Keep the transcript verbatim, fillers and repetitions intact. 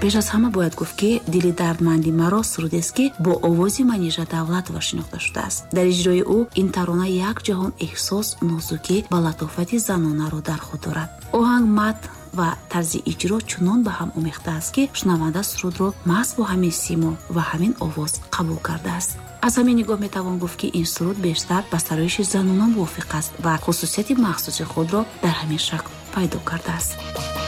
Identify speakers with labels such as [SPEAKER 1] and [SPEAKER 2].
[SPEAKER 1] пеш аз ҳама бояд гуфт ки дили дардманди маро сурудест ки бо овози Манижа Давлатова шинохта шудааст. Дар иҷрои ӯ ин тарона як ҷаҳон эҳсос, нозукӣ ва латофати занонаро дар худ дорад. Оҳанг, матн ва тарзи иҷро чунон ба ҳам омехтааст ки шунаванда сурудро маҳз бо ҳамин симо ва ҳамин овоз қабул кардааст. аз ҳамин нигоҳ метавон гуфт ки ин суруд бештар ба староиши занона мувофиқ аст ва хусусияти махсуси худро дар ҳамин шакл пайдо кардааст.